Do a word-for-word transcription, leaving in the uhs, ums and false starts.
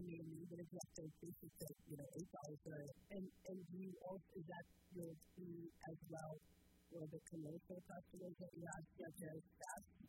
me, and even if you have to increase it to, you know, eight dollars a and and do you also, is that your fee as well for the commercial customers that you have, such as fast